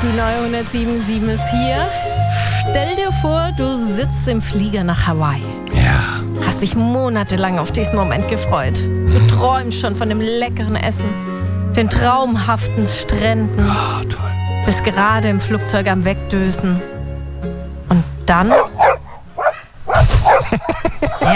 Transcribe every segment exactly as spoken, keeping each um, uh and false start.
Die neue hundertsieben Komma sieben ist hier. Stell dir vor, du sitzt im Flieger nach Hawaii. Ja. Hast dich monatelang auf diesen Moment gefreut. Du träumst schon von dem leckeren Essen, den traumhaften Stränden. Oh, toll. Bist gerade im Flugzeug am Wegdösen. Und dann... ja.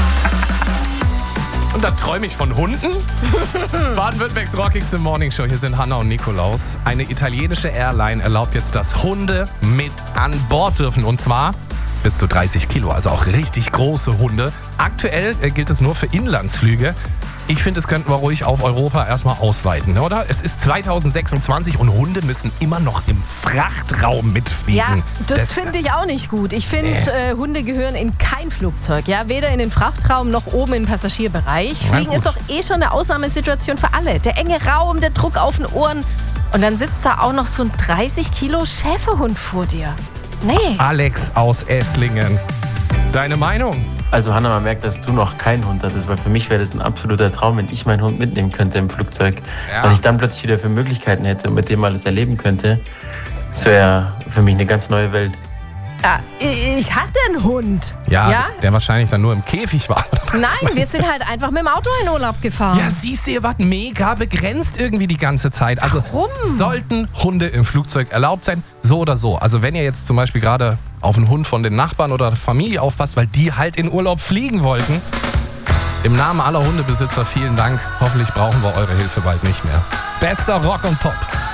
Und da träume ich von Hunden? Baden-Württembergs rockigste Morningshow. Hier sind Hanna und Nikolaus. Eine italienische Airline erlaubt jetzt, dass Hunde mit an Bord dürfen. Und zwar bis zu dreißig Kilo, also auch richtig große Hunde. Aktuell äh, gilt es nur für Inlandsflüge. Ich finde, das könnten wir ruhig auf Europa erstmal ausweiten, oder? Es ist zweitausendsechsundzwanzig und Hunde müssen immer noch im Frachtraum mitfliegen. Ja, das, das finde ich auch nicht gut. Ich finde, Nee. äh, Hunde gehören in kein Flugzeug. Ja? Weder in den Frachtraum noch oben im Passagierbereich. Na Fliegen gut. ist doch eh schon eine Ausnahmesituation für alle. Der enge Raum, der Druck auf den Ohren. Und dann sitzt da auch noch so ein dreißig Kilo Schäferhund vor dir. Nee. Alex aus Esslingen. Deine Meinung? Also Hanna, man merkt, dass du noch keinen Hund hattest, weil für mich wäre das ein absoluter Traum, wenn ich meinen Hund mitnehmen könnte im Flugzeug. Ja. Was ich dann plötzlich wieder für Möglichkeiten hätte und mit dem alles erleben könnte. Das wäre für mich eine ganz neue Welt. Ja, ich hatte einen Hund. Ja, Ja? der wahrscheinlich dann nur im Käfig war. Nein, wir sind halt einfach mit dem Auto in Urlaub gefahren. Ja, siehst du, ihr wart mega begrenzt irgendwie die ganze Zeit. Also Warum? sollten Hunde im Flugzeug erlaubt sein? So oder so. Also wenn ihr jetzt zum Beispiel gerade auf einen Hund von den Nachbarn oder der Familie aufpasst, weil die halt in Urlaub fliegen wollten. Im Namen aller Hundebesitzer vielen Dank. Hoffentlich brauchen wir eure Hilfe bald nicht mehr. Bester Rock und Pop.